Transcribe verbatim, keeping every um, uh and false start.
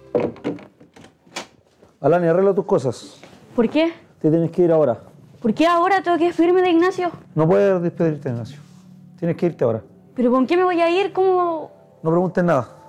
Alani, arregla tus cosas. ¿Por qué? Te tienes que ir ahora. ¿Por qué ahora tengo que despedirme de Ignacio? No puedes despedirte, Ignacio. Tienes que irte ahora. ¿Pero con qué me voy a ir? ¿Cómo...? No preguntes nada.